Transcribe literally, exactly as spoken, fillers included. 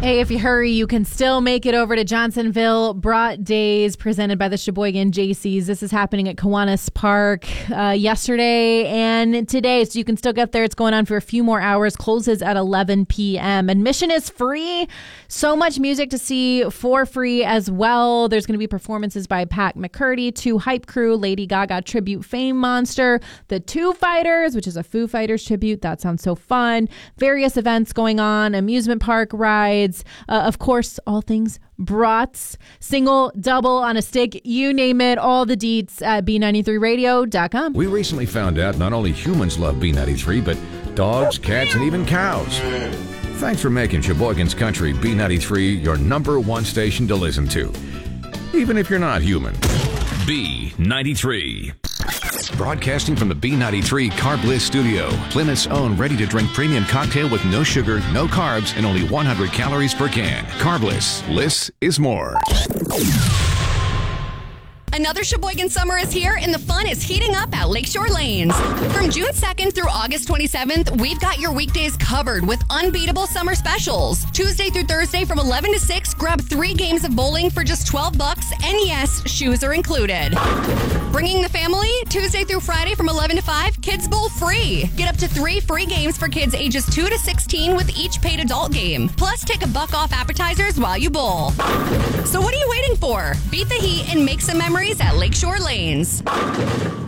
Hey, if you hurry, you can still make it over to Johnsonville Brat Days presented by the Sheboygan Jaycees. This is happening at Kiwanis Park uh, yesterday and today, so you can still get there. It's going on for a few more hours. Closes at eleven p.m. Admission is free. So much music to see for free as well. There's going to be performances by Pat McCurdy, Two Hype Crew, Lady Gaga tribute Fame Monster, The Two Fighters, which is a Foo Fighters tribute. That sounds so fun. Various events going on, amusement park rides. Uh, of course, all things brats, single, double, on a stick, you name it. All the deets at B ninety-three radio dot com. We recently found out not only humans love B ninety-three, but dogs, cats, and even cows. Thanks for making Sheboygan's Country B ninety-three your number one station to listen to, even if you're not human. B ninety-three. Broadcasting from the B ninety-three Carb Bliss studio, Plymouth's own ready-to-drink premium cocktail with no sugar, no carbs, and only one hundred calories per can. Carb Bliss. Bliss is more. Another Sheboygan summer is here, and the fun is heating up at Lakeshore Lanes. From June second through August twenty-seventh, we've got your weekdays covered with unbeatable summer specials. Tuesday through Thursday from eleven to six, grab three games of bowling for just twelve bucks, and yes, shoes are included. Bringing the family, Tuesday through Friday from eleven to five, Kids Bowl free. Get up to three free games for kids ages two to sixteen with each paid adult game. Plus, take a buck off appetizers while you bowl. So what are you waiting for? Beat the heat and make some memories at Lakeshore Lanes.